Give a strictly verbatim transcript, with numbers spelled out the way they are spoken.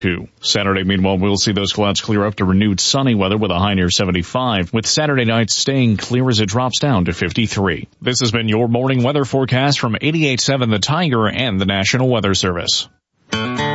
Two. Saturday, meanwhile, we'll see those clouds clear up to renewed sunny weather with a high near seventy-five, with Saturday night staying clear as it drops down to fifty-three. This has been your morning weather forecast from eighty-eight point seven The Tiger and the National Weather Service.